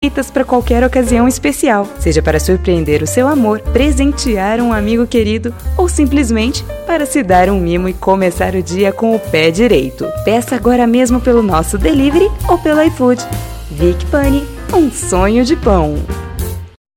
perfeitas para qualquer ocasião especial, seja para surpreender o seu amor, presentear um amigo querido ou simplesmente para se dar um mimo e começar o dia com o pé direito. Peça agora mesmo pelo nosso delivery ou pelo iFood. Vic Pani, um sonho de pão.